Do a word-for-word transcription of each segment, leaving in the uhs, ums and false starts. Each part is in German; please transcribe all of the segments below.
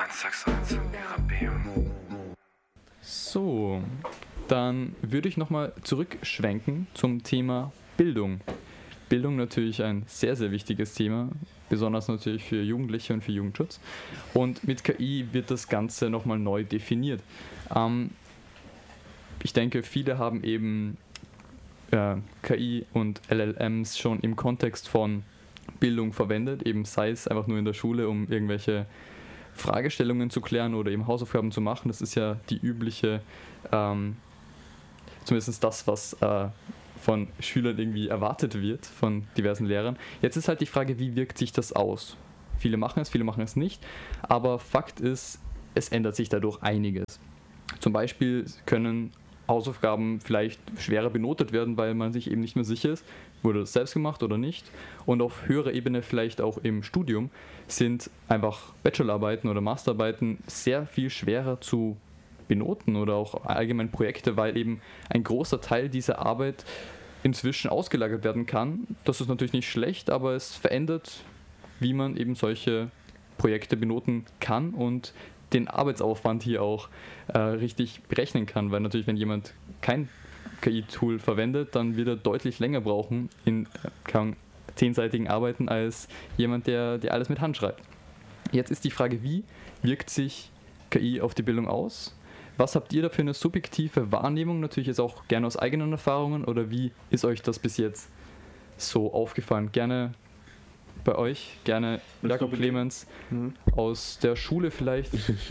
eins sechs eins in Therapie. So, dann würde ich nochmal zurückschwenken zum Thema Bildung. Bildung natürlich ein sehr, sehr wichtiges Thema, besonders natürlich für Jugendliche und für Jugendschutz. Und mit K I wird das Ganze nochmal neu definiert. Ähm, ich denke, viele haben eben äh, K I und L L Ms schon im Kontext von Bildung verwendet, eben sei es einfach nur in der Schule, um irgendwelche Fragestellungen zu klären oder eben Hausaufgaben zu machen. Das ist ja die übliche, ähm, zumindest das, was äh, von Schülern irgendwie erwartet wird, von diversen Lehrern. Jetzt ist halt die Frage, wie wirkt sich das aus? Viele machen es, viele machen es nicht, aber Fakt ist, es ändert sich dadurch einiges. Zum Beispiel können Hausaufgaben vielleicht schwerer benotet werden, weil man sich eben nicht mehr sicher ist, wurde das selbst gemacht oder nicht. Und auf höherer Ebene, vielleicht auch im Studium, sind einfach Bachelorarbeiten oder Masterarbeiten sehr viel schwerer zu benoten oder auch allgemein Projekte, weil eben ein großer Teil dieser Arbeit inzwischen ausgelagert werden kann. Das ist natürlich nicht schlecht, aber es verändert, wie man eben solche Projekte benoten kann und den Arbeitsaufwand hier auch äh, richtig berechnen kann, weil natürlich, wenn jemand kein K I-Tool verwendet, dann wird er deutlich länger brauchen in äh, zehnseitigen Arbeiten als jemand, der, der alles mit Hand schreibt. Jetzt ist die Frage, wie wirkt sich K I auf die Bildung aus? Was habt ihr da für eine subjektive Wahrnehmung? Natürlich jetzt auch gerne aus eigenen Erfahrungen, oder wie ist euch das bis jetzt so aufgefallen? Gerne bei euch, gerne Jakob Clemens mhm. aus der Schule vielleicht.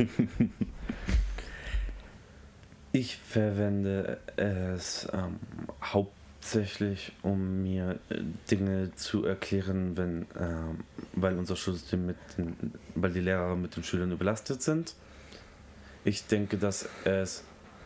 Ich verwende es ähm, hauptsächlich, um mir Dinge zu erklären, wenn, ähm, weil unser Schulsystem mit den, weil die Lehrer mit den Schülern überlastet sind. Ich denke, dass es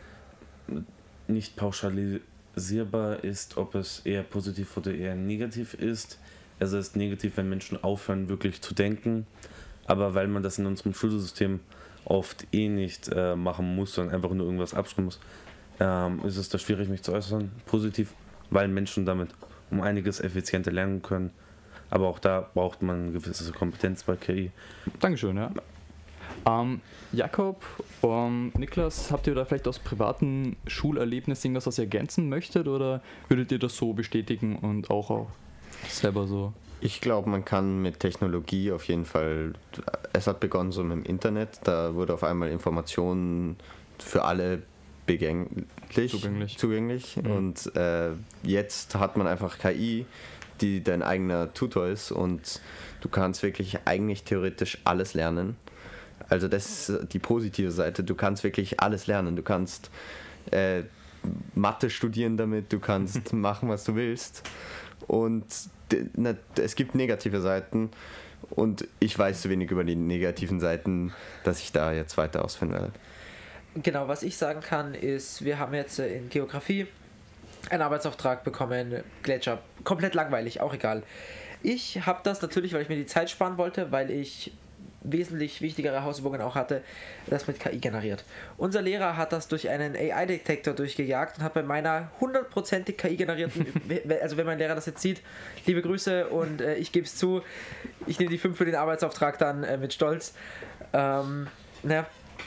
nicht pauschalisierbar ist, ob es eher positiv oder eher negativ ist. Es ist negativ, wenn Menschen aufhören, wirklich zu denken. Aber weil man das in unserem Schulsystem oft eh nicht äh, machen muss, sondern einfach nur irgendwas abschreiben muss, ähm, ist es da schwierig, mich zu äußern. Positiv, weil Menschen damit um einiges effizienter lernen können. Aber auch da braucht man eine gewisse Kompetenz bei K I. Dankeschön, ja. Ähm, Jakob, ähm, Niklas, habt ihr da vielleicht aus privaten Schulerlebnissen irgendwas, was ihr ergänzen möchtet, oder würdet ihr das so bestätigen und auch, auch selber so? Ich glaube, man kann mit Technologie auf jeden Fall, es hat begonnen so mit dem Internet, da wurde auf einmal Informationen für alle begänglich, zugänglich, zugänglich. Mhm. Und äh, jetzt hat man einfach K I, die dein eigener Tutor ist, und du kannst wirklich eigentlich theoretisch alles lernen. Also das ist die positive Seite, du kannst wirklich alles lernen, du kannst äh, Mathe studieren damit, du kannst machen, was du willst, und ne, es gibt negative Seiten und ich weiß zu wenig über die negativen Seiten, dass ich da jetzt weiter ausführen werde. Genau, was ich sagen kann ist, wir haben jetzt in Geografie einen Arbeitsauftrag bekommen, Gletscher, komplett langweilig, auch egal. Ich habe das natürlich, weil ich mir die Zeit sparen wollte, weil ich wesentlich wichtigere Hausübungen auch hatte, das mit K I generiert. Unser Lehrer hat das durch einen A I-Detektor durchgejagt und hat bei meiner hundertprozentig K I-generierten, also wenn mein Lehrer das jetzt sieht, liebe Grüße, und äh, ich gebe es zu, ich nehme die fünf für den Arbeitsauftrag dann äh, mit Stolz. Ähm, na,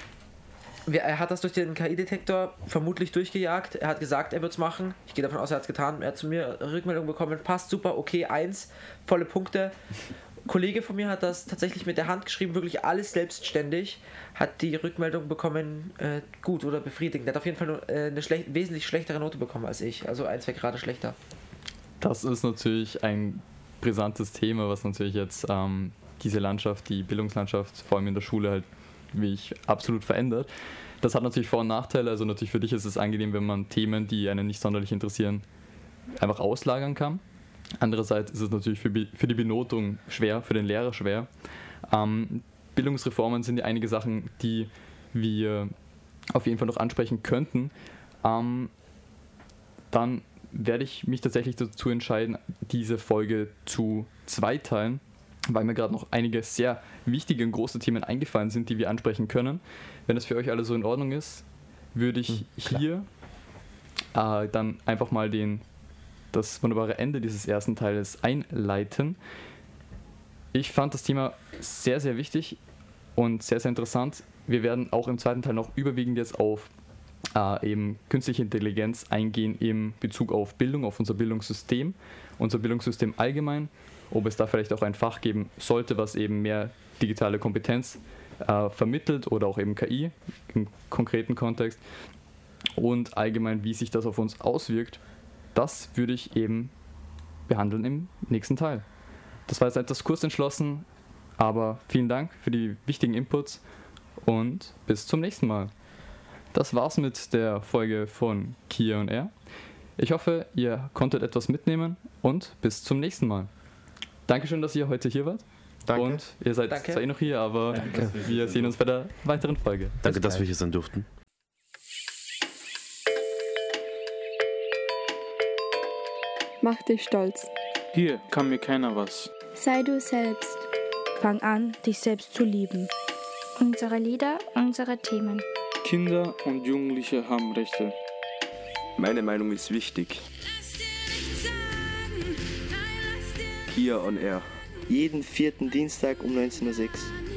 er hat das durch den K I-Detektor vermutlich durchgejagt. Er hat gesagt, er wird es machen. Ich gehe davon aus, er hat es getan. Er hat zu mir Rückmeldung bekommen, passt super, okay, eins, volle Punkte. Ein Kollege von mir hat das tatsächlich mit der Hand geschrieben, wirklich alles selbstständig, hat die Rückmeldung bekommen, äh, gut oder befriedigend. Er hat auf jeden Fall äh, eine schlech- wesentlich schlechtere Note bekommen als ich, also ein, zwei Grade schlechter. Das ist natürlich ein brisantes Thema, was natürlich jetzt ähm, diese Landschaft, die Bildungslandschaft, vor allem in der Schule halt, wie ich, absolut verändert. Das hat natürlich Vor- und Nachteile, also natürlich für dich ist es angenehm, wenn man Themen, die einen nicht sonderlich interessieren, einfach auslagern kann. Andererseits ist es natürlich für, für die Benotung schwer, für den Lehrer schwer. Ähm, Bildungsreformen sind ja einige Sachen, die wir auf jeden Fall noch ansprechen könnten. Ähm, dann werde ich mich tatsächlich dazu entscheiden, diese Folge zu zweiteilen, weil mir gerade noch einige sehr wichtige und große Themen eingefallen sind, die wir ansprechen können. Wenn das für euch alle so in Ordnung ist, würde ich mhm, hier äh, dann einfach mal den das wunderbare Ende dieses ersten Teiles einleiten. Ich fand das Thema sehr, sehr wichtig. Und sehr, sehr interessant, wir werden auch im zweiten Teil noch überwiegend jetzt auf äh, eben künstliche Intelligenz eingehen im Bezug auf Bildung, auf unser Bildungssystem, unser Bildungssystem allgemein, ob es da vielleicht auch ein Fach geben sollte, was eben mehr digitale Kompetenz äh, vermittelt oder auch eben K I im konkreten Kontext und allgemein, wie sich das auf uns auswirkt. Das würde ich eben behandeln im nächsten Teil. Das war jetzt etwas kurz entschlossen, aber vielen Dank für die wichtigen Inputs und bis zum nächsten Mal. Das war's mit der Folge von Kia on Air. Ich hoffe, ihr konntet etwas mitnehmen und bis zum nächsten Mal. Dankeschön, dass ihr heute hier wart. Danke. Und ihr seid Danke. zwar eh noch hier, aber Danke. wir sehen uns bei der weiteren Folge. Danke, dass wir hier sein durften. Mach dich stolz. Hier kann mir keiner was. Sei du selbst. Fang an, dich selbst zu lieben. Unsere Lieder, unsere Themen. Kinder und Jugendliche haben Rechte. Meine Meinung ist wichtig. Kia on Air. Jeden vierten Dienstag um neunzehn Uhr sechs.